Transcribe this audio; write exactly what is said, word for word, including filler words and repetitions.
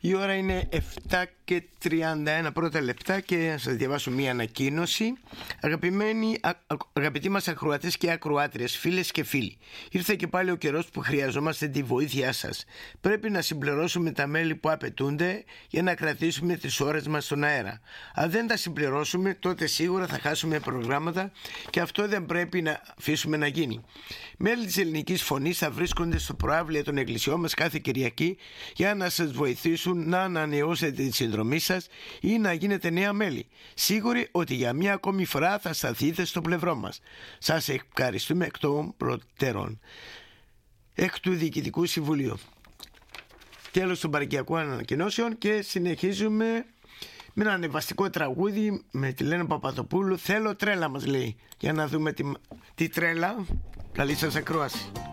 Η ώρα είναι επτά και τριάντα ένα πρώτα λεπτά και να σας διαβάσω μία ανακοίνωση. Αγαπημένοι, α, αγαπητοί μας ακροατές και ακροάτριες, φίλες και φίλοι, ήρθε και πάλι ο καιρός που χρειαζόμαστε τη βοήθειά σας. Πρέπει να συμπληρώσουμε τα μέλη που απαιτούνται για να κρατήσουμε τις ώρες μας στον αέρα. Αν δεν τα συμπληρώσουμε, τότε σίγουρα θα χάσουμε προγράμματα και αυτό δεν πρέπει να αφήσουμε να γίνει. Μέλη της Ελληνικής Φωνής θα βρίσκονται στο προαύλιο των εκκλησιών μας κάθε Κυριακή για να σας βοηθήσουν να ανανεώσετε τη συνδρομή σας ή να γίνετε νέα μέλη. Σίγουροι ότι για μία ακόμη φορά θα σταθείτε στο πλευρό μας. Σας ευχαριστούμε εκ των προτέρων. Εκ του Διοικητικού Συμβουλίου. Τέλος των παρικιακών ανακοινώσεων και συνεχίζουμε με ένα ανεβαστικό τραγούδι με τη Λένα Παπαδοπούλου. Θέλω τρέλα μας λέει. Για να δούμε τι, τι τρέλα. Καλή σας ακρόαση.